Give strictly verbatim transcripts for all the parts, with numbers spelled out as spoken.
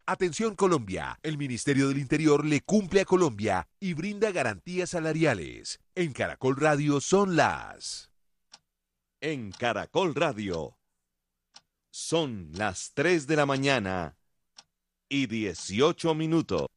Atención Colombia, el Ministerio del Interior le cumple a Colombia y brinda garantías salariales. En Caracol Radio son las... En Caracol Radio son las tres de la mañana y dieciocho minutos.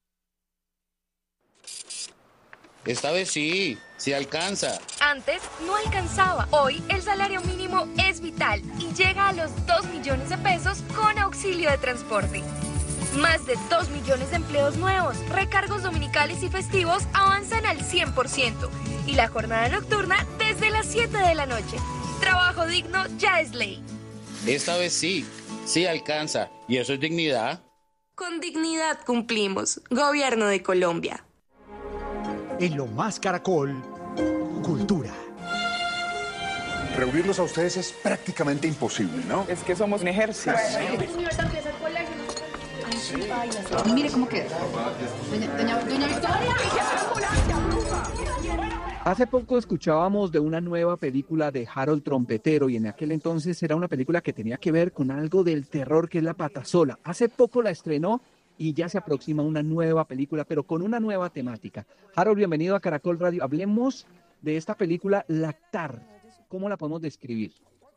Esta vez sí, sí alcanza. Antes no alcanzaba. Hoy el salario mínimo es vital y llega a los dos millones de pesos con auxilio de transporte. Más de dos millones de empleos nuevos, recargos dominicales y festivos avanzan al cien por ciento y la jornada nocturna desde las siete de la noche. Trabajo digno ya es ley. Esta vez sí, sí alcanza. ¿Y eso es dignidad? Con dignidad cumplimos. Gobierno de Colombia. En Lo Más Caracol, cultura. Reunirlos a ustedes es prácticamente imposible, ¿no? Es que somos un ejército. Mire cómo queda. Doña, doña, doña Victoria. Hace poco escuchábamos de una nueva película de Harold Trompetero y en aquel entonces era una película que tenía que ver con algo del terror que es La Patasola. Hace poco la estrenó y ya se aproxima una nueva película, pero con una nueva temática. Harold, bienvenido a Caracol Radio. Hablemos de esta película Lactar. ¿Cómo la podemos describir?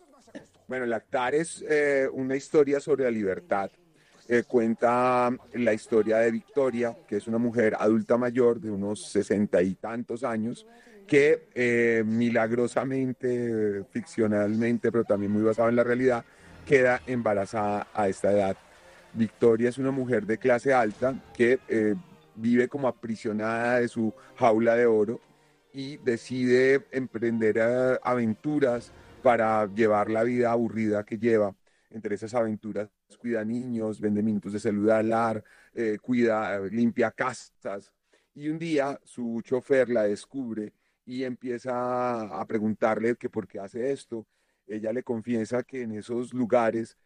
Bueno, Lactar es eh, una historia sobre la libertad. Eh, cuenta la historia de Victoria, que es una mujer adulta mayor de unos sesenta y tantos años, que eh, milagrosamente, ficcionalmente, pero también muy basado en la realidad, queda embarazada a esta edad. Victoria es una mujer de clase alta que eh, vive como aprisionada de su jaula de oro y decide emprender uh, aventuras para llevar la vida aburrida que lleva. Entre esas aventuras cuida niños, vende minutos de celular, eh, cuida, limpia casas. Y un día su chofer la descubre y empieza a preguntarle que por qué hace esto. Ella le confiesa que en esos lugares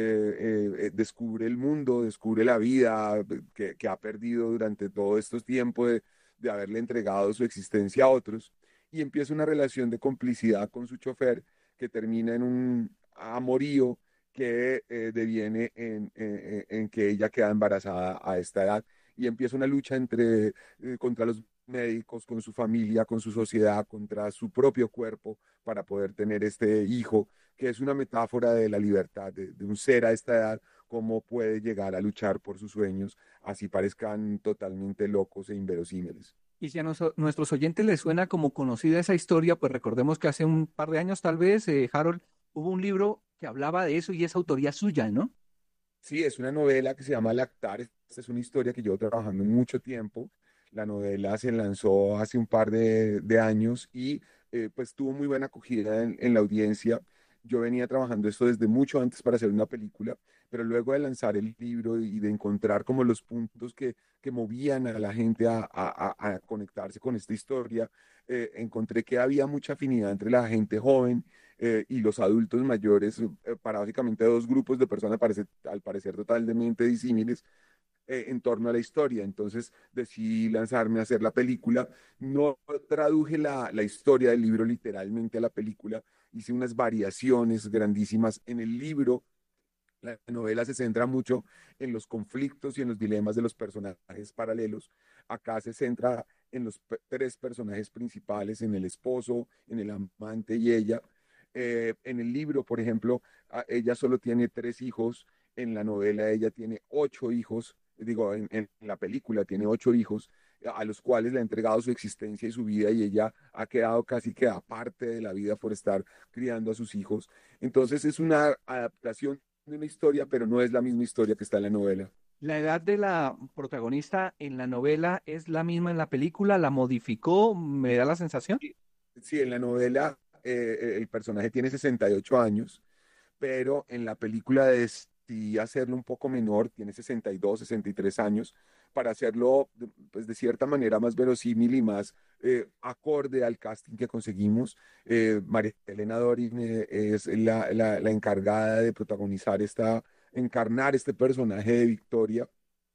eh, eh, descubre el mundo, descubre la vida que, que ha perdido durante todo estos tiempos de, de haberle entregado su existencia a otros. Y empieza una relación de complicidad con su chofer que termina en un amorío que eh, deviene en, en, en que ella queda embarazada a esta edad y empieza una lucha entre, eh, contra los médicos, con su familia, con su sociedad, contra su propio cuerpo para poder tener este hijo, que es una metáfora de la libertad, de, de un ser a esta edad, cómo puede llegar a luchar por sus sueños, así parezcan totalmente locos e inverosímiles. Y si a nos, nuestros oyentes les suena como conocida esa historia, pues recordemos que hace un par de años tal vez, eh, Harold, hubo un libro que hablaba de eso y es autoría suya, ¿no? Sí, es una novela que se llama Lactar. Esta es una historia que llevo trabajando mucho tiempo. La novela se lanzó hace un par de, de años y eh, pues tuvo muy buena acogida en, en la audiencia. Yo venía trabajando esto desde mucho antes para hacer una película, pero luego de lanzar el libro y de encontrar como los puntos que, que movían a la gente a, a, a conectarse con esta historia, eh, encontré que había mucha afinidad entre la gente joven eh, y los adultos mayores, eh, para básicamente dos grupos de personas parece, al parecer totalmente disímiles eh, en torno a la historia. Entonces decidí lanzarme a hacer la película. No traduje la, la historia del libro literalmente a la película, hice unas variaciones grandísimas en el libro. La novela se centra mucho en los conflictos y en los dilemas de los personajes paralelos. Acá se centra en los pe- tres personajes principales, en el esposo, en el amante y ella. Eh, en el libro, por ejemplo, a- ella solo tiene tres hijos. En la novela ella tiene ocho hijos. Digo, en, en la película tiene ocho hijos a los cuales le ha entregado su existencia y su vida y ella ha quedado casi que aparte de la vida por estar criando a sus hijos. Entonces es una adaptación de una historia, pero no es la misma historia que está en la novela. La edad de la protagonista en la novela es la misma en la película, ¿la modificó? ¿Me da la sensación? Sí, en la novela eh, el personaje tiene sesenta y ocho años, pero en la película decidí hacerlo un poco menor, tiene sesenta y dos, sesenta y tres años, para hacerlo pues, de cierta manera más verosímil y más eh, acorde al casting que conseguimos. Eh, María Elena Dorin eh, es la, la, la encargada de protagonizar esta, encarnar este personaje de Victoria.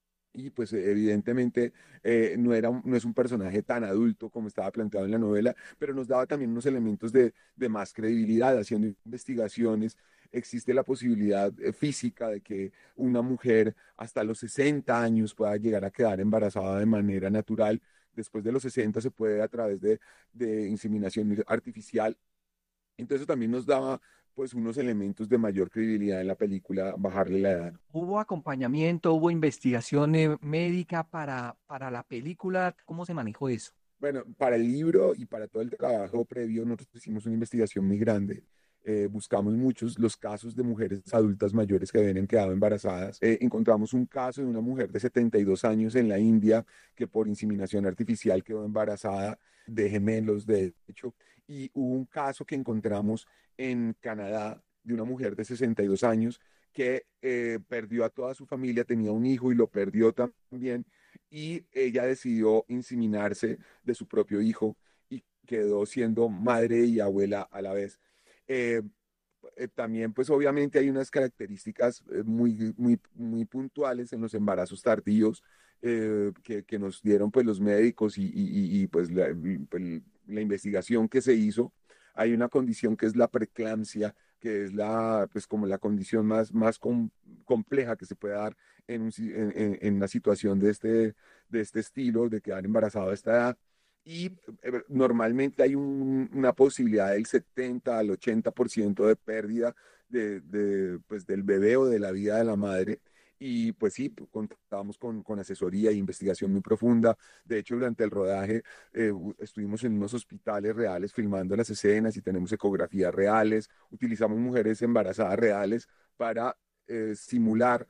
Y pues evidentemente eh, no, era, un- no es un personaje tan adulto como estaba planteado en la novela, pero nos daba también unos elementos de, de más credibilidad, haciendo investigaciones existe la posibilidad eh, física de que una mujer hasta los sesenta años pueda llegar a quedar embarazada de manera natural. Después de los sesenta se puede a través de, de inseminación artificial. Entonces también nos daba pues unos elementos de mayor credibilidad en la película, bajarle la edad. ¿Hubo acompañamiento, hubo investigación eh, médica para, para la película? ¿Cómo se manejó eso? Bueno, para el libro y para todo el trabajo previo, nosotros hicimos una investigación muy grande. Eh, buscamos muchos los casos de mujeres adultas mayores que habían quedado embarazadas. Eh, encontramos un caso de una mujer de setenta y dos años en la India que por inseminación artificial quedó embarazada de gemelos, de hecho. Y hubo un caso que encontramos en Canadá de una mujer de sesenta y dos años que eh, perdió a toda su familia, tenía un hijo y lo perdió también, y ella decidió inseminarse de su propio hijo y quedó siendo madre y abuela a la vez. Eh, eh, también, pues obviamente hay unas características eh, muy, muy, muy puntuales en los embarazos tardíos eh, que, que nos dieron pues los médicos y, y, y, y, pues la, pues, la investigación que se hizo. Hay una condición que es la preeclampsia, que es la, pues como la condición más, más com, compleja que se puede dar en, un, en, en una situación de este, de este estilo, de quedar embarazado a esta edad. Y eh, normalmente hay un, una posibilidad del setenta al ochenta por ciento de pérdida de, de, pues, del bebé o de la vida de la madre. Y pues sí, contábamos con, con asesoría e investigación muy profunda. De hecho, durante el rodaje eh, estuvimos en unos hospitales reales filmando las escenas y tenemos ecografías reales. Utilizamos mujeres embarazadas reales para eh, simular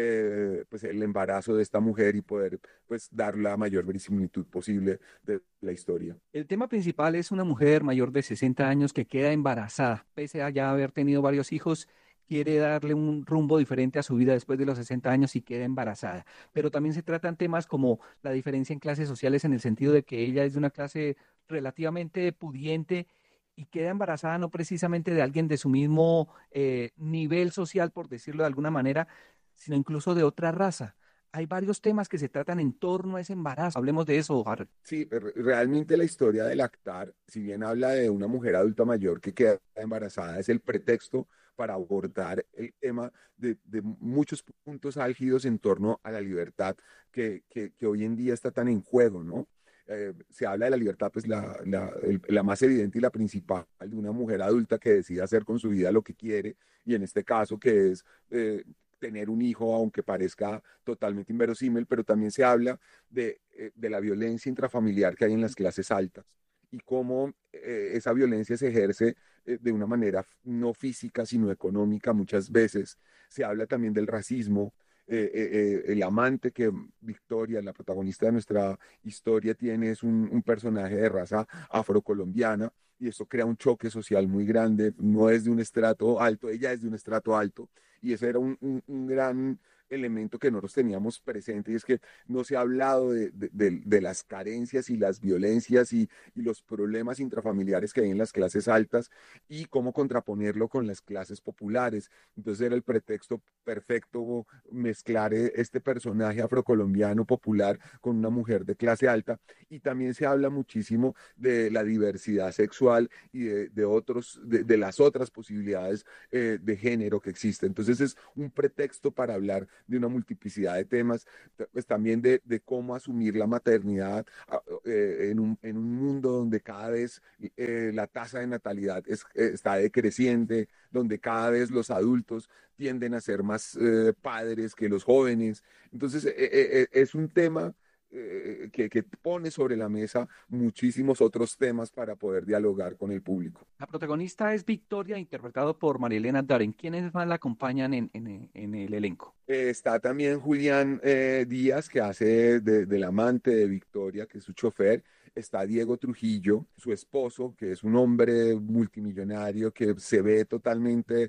eh, pues el embarazo de esta mujer y poder pues dar la mayor verisimilitud posible de la historia. El tema principal es una mujer mayor de sesenta años que queda embarazada, pese a ya haber tenido varios hijos, quiere darle un rumbo diferente a su vida después de los sesenta años y queda embarazada. Pero también se tratan temas como la diferencia en clases sociales en el sentido de que ella es de una clase relativamente pudiente y queda embarazada no precisamente de alguien de su mismo eh, nivel social, por decirlo de alguna manera, sino incluso de otra raza. Hay varios temas que se tratan en torno a ese embarazo. Hablemos de eso, Harold. Sí, realmente la historia del lactar, si bien habla de una mujer adulta mayor que queda embarazada, es el pretexto para abordar el tema de, de muchos puntos álgidos en torno a la libertad que, que, que hoy en día está tan en juego, ¿no? Eh, se habla de la libertad, pues la, la, el, la más evidente y la principal de una mujer adulta que decide hacer con su vida lo que quiere, y en este caso que es eh, tener un hijo, aunque parezca totalmente inverosímil, pero también se habla de, eh, de la violencia intrafamiliar que hay en las clases altas y cómo eh, esa violencia se ejerce eh, de una manera no física, sino económica muchas veces. Se habla también del racismo. Eh, eh, eh, el amante que Victoria, la protagonista de nuestra historia, tiene es un, un personaje de raza afrocolombiana, y eso crea un choque social muy grande. No es de un estrato alto, ella es de un estrato alto, y ese era un, un, un gran elemento que nosotros teníamos presente, y es que no se ha hablado de, de, de, de las carencias y las violencias y, y los problemas intrafamiliares que hay en las clases altas y cómo contraponerlo con las clases populares. Entonces era el pretexto perfecto mezclar este personaje afrocolombiano popular con una mujer de clase alta. Y también se habla muchísimo de la diversidad sexual y de, de otros, de, de las otras posibilidades eh, de género que existen. Entonces es un pretexto para hablar de una multiplicidad de temas, pues también de, de cómo asumir la maternidad eh, en, un, en un mundo donde cada vez eh, la tasa de natalidad es, eh, está decreciente, donde cada vez los adultos tienden a ser más eh, padres que los jóvenes. Entonces eh, eh, es un tema eh, que, que pone sobre la mesa muchísimos otros temas para poder dialogar con el público. La protagonista es Victoria, interpretado por Marielena Darren. ¿Quiénes más la acompañan en, en, en el elenco? Eh, está también Julián eh, Díaz, que hace de, del amante de Victoria, que es su chofer. Está Diego Trujillo, su esposo, que es un hombre multimillonario que se ve totalmente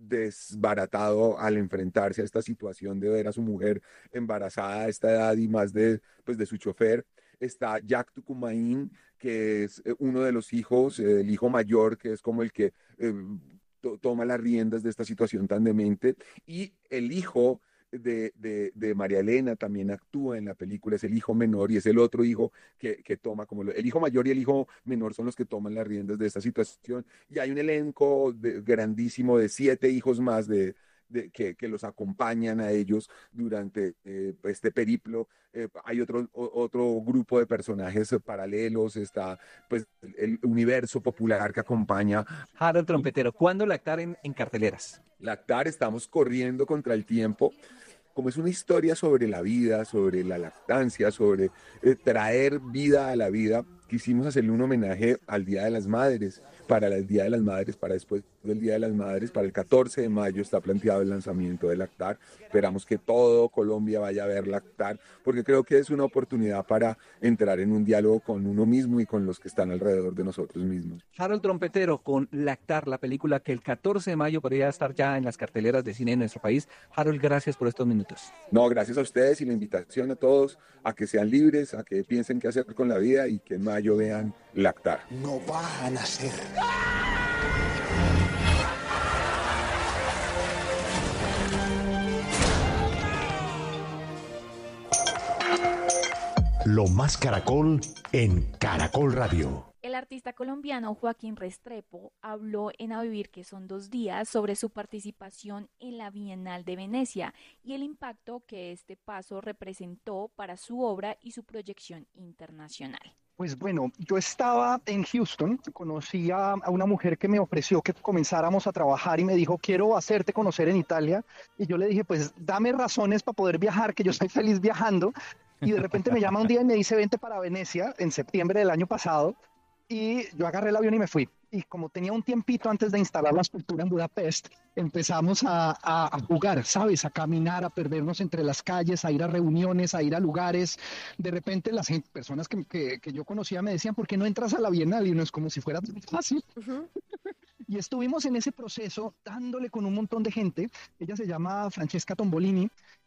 desbaratado al enfrentarse a esta situación de ver a su mujer embarazada a esta edad y más de, pues, de su chofer. Está Jack Tucumaín, que es eh, uno de los hijos, eh, el hijo mayor, que es como el que eh, to toma las riendas de esta situación tan demente, y el hijo de, de, de María Elena también actúa en la película, es el hijo menor y es el otro hijo que, que toma como lo, el hijo mayor y el hijo menor son los que toman las riendas de esta situación. Y hay un elenco de, grandísimo de siete hijos más de, de, que, que los acompañan a ellos durante eh, este periplo. Eh, hay otro, otro grupo de personajes paralelos, está pues el universo popular que acompaña. Harold Trompetero, ¿cuándo lactar en, en carteleras? Lactar, estamos corriendo contra el tiempo. Como es una historia sobre la vida, sobre la lactancia, sobre eh, traer vida a la vida, quisimos hacerle un homenaje al Día de las Madres, para el Día de las Madres, para después del Día de las Madres, para el catorce de mayo está planteado el lanzamiento de Lactar. Esperamos que todo Colombia vaya a ver Lactar, porque creo que es una oportunidad para entrar en un diálogo con uno mismo y con los que están alrededor de nosotros mismos. Harold Trompetero con Lactar, la película que el catorce de mayo podría estar ya en las carteleras de cine en nuestro país. Harold, gracias por estos minutos. No, gracias a ustedes y la invitación a todos a que sean libres, a que piensen qué hacer con la vida y que en mayo vean Lactar. No va a nacer. Lo más Caracol en Caracol Radio. El artista colombiano Joaquín Restrepo habló en A Vivir, que son dos días, sobre su participación en la Bienal de Venecia y el impacto que este paso representó para su obra y su proyección internacional. Pues bueno, yo estaba en Houston, conocí a, a una mujer que me ofreció que comenzáramos a trabajar y me dijo, quiero hacerte conocer en Italia, y yo le dije, pues dame razones para poder viajar, que yo estoy feliz viajando, y de repente me llama un día y me dice, vente para Venecia, en septiembre del año pasado, y yo agarré el avión y me fui. Y como tenía un tiempito antes de instalar la escultura en Budapest, empezamos a, a, a jugar, ¿sabes? A caminar, a perdernos entre las calles, a ir a reuniones, a ir a lugares. De repente las gente, personas que, que, que yo conocía me decían, ¿por qué no entras a la Bienal? Y no es como si fuera tan fácil. Uh-huh. Y estuvimos en ese proceso dándole con un montón de gente. Ella se llama Francesca Tombolini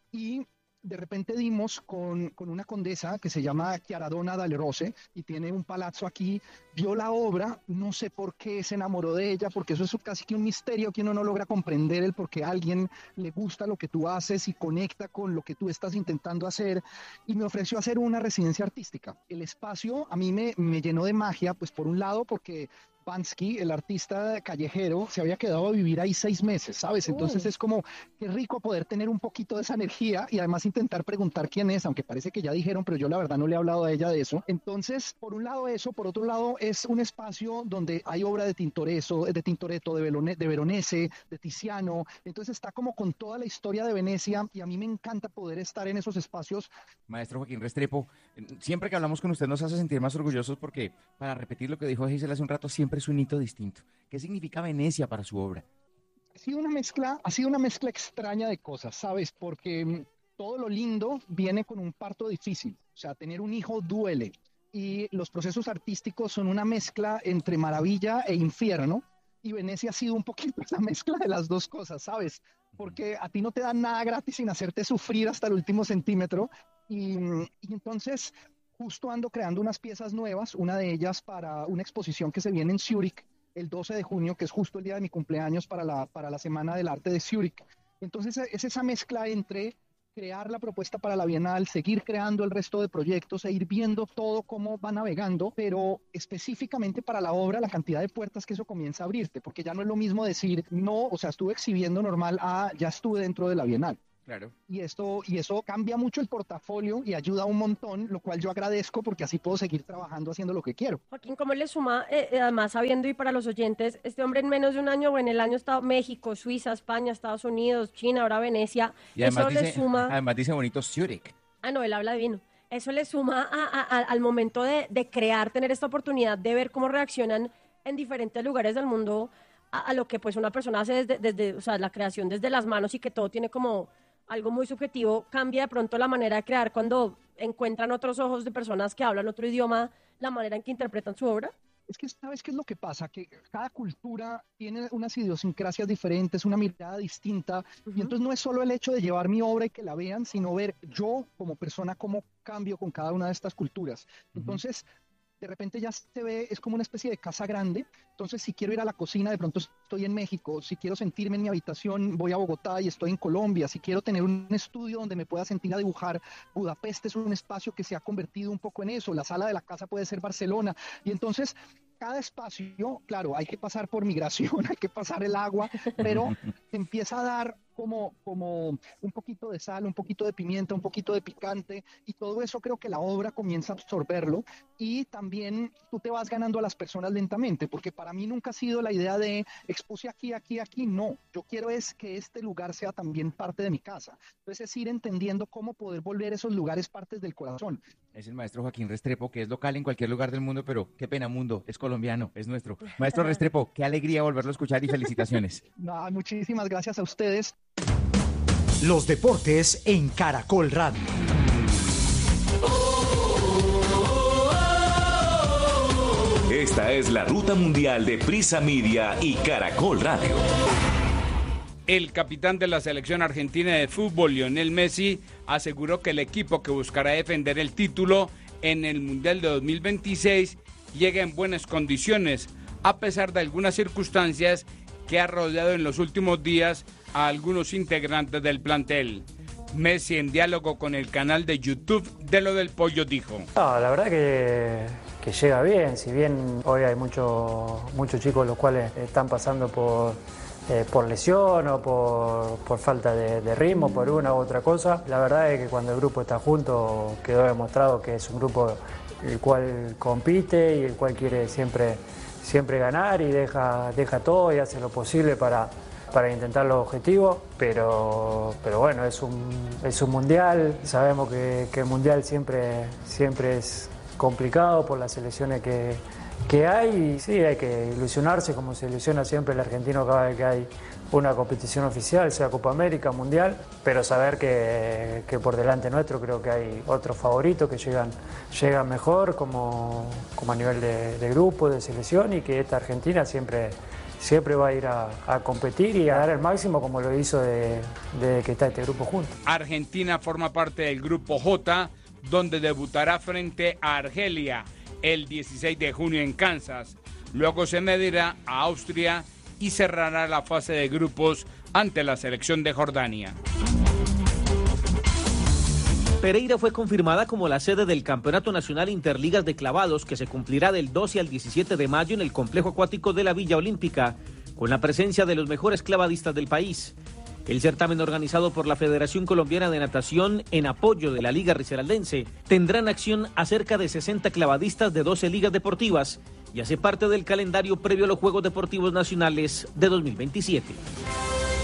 y de repente dimos con, con una condesa que se llama Chiaradonna dalle Rose y tiene un palazzo aquí, vio la obra, no sé por qué se enamoró de ella, porque eso es casi que un misterio que uno no logra comprender, el por qué a alguien le gusta lo que tú haces y conecta con lo que tú estás intentando hacer, y me ofreció hacer una residencia artística. El espacio a mí me, me llenó de magia, pues por un lado porque Bansky, el artista callejero, se había quedado a vivir ahí seis meses, ¿sabes? Entonces uh. es como, qué rico poder tener un poquito de esa energía y además intentar preguntar quién es, aunque parece que ya dijeron, pero yo la verdad no le he hablado a ella de eso. Entonces, por un lado eso, por otro lado es un espacio donde hay obra de Tintoretto, de Tintoretto, de, Velone, de Veronese, de Tiziano, entonces está como con toda la historia de Venecia y a mí me encanta poder estar en esos espacios. Maestro Joaquín Restrepo, siempre que hablamos con usted nos hace sentir más orgullosos porque, para repetir lo que dijo Gisela hace un rato, siempre es un hito distinto. ¿Qué significa Venecia para su obra? Ha sido una mezcla, ha sido una mezcla extraña de cosas, ¿sabes? Porque todo lo lindo viene con un parto difícil. O sea, tener un hijo duele. Y los procesos artísticos son una mezcla entre maravilla e infierno. Y Venecia ha sido un poquito esa mezcla de las dos cosas, ¿sabes? Porque a ti no te dan nada gratis sin hacerte sufrir hasta el último centímetro. Y, y entonces justo ando creando unas piezas nuevas, una de ellas para una exposición que se viene en Zúrich el doce de junio, que es justo el día de mi cumpleaños para la, para la Semana del Arte de Zúrich. Entonces es esa mezcla entre crear la propuesta para la Bienal, seguir creando el resto de proyectos e ir viendo todo cómo va navegando, pero específicamente para la obra la cantidad de puertas que eso comienza a abrirte, porque ya no es lo mismo decir, no, o sea, estuve exhibiendo normal, a ya estuve dentro de la Bienal. Claro. Y esto y eso cambia mucho el portafolio y ayuda un montón, lo cual yo agradezco porque así puedo seguir trabajando haciendo lo que quiero. Joaquín, ¿cómo le suma, eh, además sabiendo y para los oyentes, este hombre en menos de un año o en el año está México, Suiza, España, Estados Unidos, China, ahora Venecia? Y además eso dice, le suma... además dice bonito Zúrich. Ah, no, él habla divino. Eso le suma a, a, a, al momento de, de crear, tener esta oportunidad de ver cómo reaccionan en diferentes lugares del mundo a, a lo que pues una persona hace desde, desde, o sea, la creación desde las manos y que todo tiene como algo muy subjetivo. Cambia de pronto la manera de crear cuando encuentran otros ojos de personas que hablan otro idioma, la manera en que interpretan su obra. Es que, ¿sabes qué es lo que pasa? Que cada cultura tiene unas idiosincrasias diferentes, una mirada distinta, uh-huh. y entonces no es solo el hecho de llevar mi obra y que la vean, sino ver yo como persona cómo cambio con cada una de estas culturas. Uh-huh. Entonces, de repente ya se ve, es como una especie de casa grande. Entonces, si quiero ir a la cocina, de pronto estoy en México. Si quiero sentirme en mi habitación, voy a Bogotá y estoy en Colombia. Si quiero tener un estudio donde me pueda sentir a dibujar, Budapest es un espacio que se ha convertido un poco en eso. La sala de la casa puede ser Barcelona. Y entonces, cada espacio, claro, hay que pasar por migración, hay que pasar el agua, pero te empieza a dar como, como un poquito de sal, un poquito de pimienta, un poquito de picante, y todo eso creo que la obra comienza a absorberlo, y también tú te vas ganando a las personas lentamente, porque para mí nunca ha sido la idea de expuse aquí, aquí, aquí, no, yo quiero es que este lugar sea también parte de mi casa. Entonces es ir entendiendo cómo poder volver esos lugares partes del corazón. Es el maestro Joaquín Restrepo, que es local en cualquier lugar del mundo, pero qué pena mundo, es colombiano, es nuestro. Maestro Restrepo, qué alegría volverlo a escuchar y felicitaciones. No, muchísimas gracias a ustedes. Los deportes en Caracol Radio. Esta es la ruta mundial de Prisa Media y Caracol Radio. El capitán de la selección argentina de fútbol, Lionel Messi, aseguró que el equipo que buscará defender el título en el Mundial de dos mil veintiséis llega en buenas condiciones, a pesar de algunas circunstancias que ha rodeado en los últimos días a algunos integrantes del plantel. Messi, en diálogo con el canal de YouTube de Lo del Pollo, dijo: No, la verdad que, que llega bien, si bien hoy hay muchos muchos chicos los cuales están pasando por, eh, por lesión o por, por falta de, de ritmo, por una u otra cosa, la verdad es que cuando el grupo está junto quedó demostrado que es un grupo el cual compite y el cual quiere siempre, siempre ganar y deja, deja todo y hace lo posible para... para intentar los objetivos, pero, pero bueno, es un, es un mundial, sabemos que, que el mundial siempre, siempre es complicado por las selecciones que, que hay, y sí, hay que ilusionarse como se ilusiona siempre el argentino cada vez que hay una competición oficial, sea Copa América, Mundial, pero saber que, que por delante nuestro creo que hay otros favoritos que llegan, llegan mejor como, como a nivel de, de grupo, de selección, y que esta Argentina siempre... siempre va a ir a, a competir y a dar el máximo como lo hizo de, de que está este grupo junto. Argentina forma parte del grupo J, donde debutará frente a Argelia el dieciséis de junio en Kansas. Luego se medirá a Austria y cerrará la fase de grupos ante la selección de Jordania. Pereira fue confirmada como la sede del Campeonato Nacional Interligas de Clavados, que se cumplirá del doce al diecisiete de mayo en el complejo acuático de la Villa Olímpica, con la presencia de los mejores clavadistas del país. El certamen, organizado por la Federación Colombiana de Natación en apoyo de la Liga Risaraldense, tendrá en acción a cerca de sesenta clavadistas de doce ligas deportivas y hace parte del calendario previo a los Juegos Deportivos Nacionales de dos mil veintisiete.